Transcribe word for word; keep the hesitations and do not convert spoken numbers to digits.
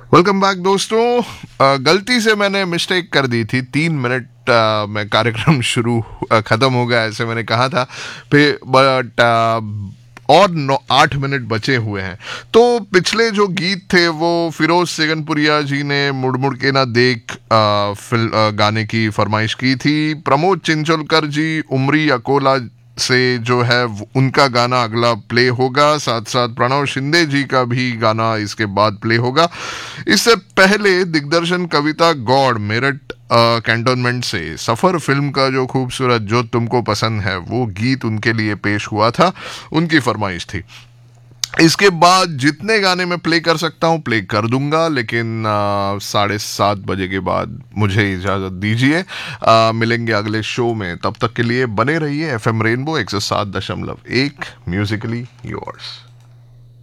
Welcome back दोस्तों। अ, गलती से मैंने मिस्टेक कर दी थी। तीन मिनट अ, में कार्यक्रम शुरू अ, ख़त्म हो गया ऐसे मैंने कहा था फिर, बट और नौ आठ मिनट बचे हुए हैं। तो पिछले जो गीत थे वो फिरोज सेगनपुरिया जी ने मुड़ मुड़ के ना देख अ, फिल अ, गाने की फरमाइश की थी। प्रमोद चिंचोलकर जी उमरी अकोला से जो है वो- उनका गाना अगला प्ले होगा। साथ साथ प्रणव शिंदे जी का भी गाना इसके बाद प्ले होगा। इससे पहले दिग्दर्शन कविता गौड़ मेरठ कैंटोनमेंट से सफर फिल्म का जो खूबसूरत जो तुमको पसंद है वो गीत उनके लिए पेश हुआ था, उनकी फरमाइश थी। इसके बाद जितने गाने मैं प्ले कर सकता हूँ प्ले कर दूंगा, लेकिन आ, साढ़े सात बजे के बाद मुझे इजाज़त दीजिए। आ, मिलेंगे अगले शो में, तब तक के लिए बने रहिए एफ एम रेनबो एक सौ सात दशमलव एक म्यूजिकली योर्स।